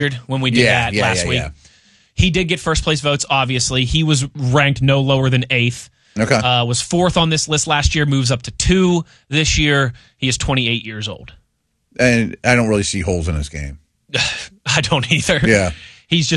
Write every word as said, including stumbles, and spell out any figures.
when we did Yeah, that yeah, last yeah, week. yeah. He did get first place votes, obviously. He was ranked no lower than eighth. Okay. Uh, was fourth on this list last year, moves up to two this year. He is twenty-eight years old. And I don't really see holes in his game. I don't either. Yeah. He's just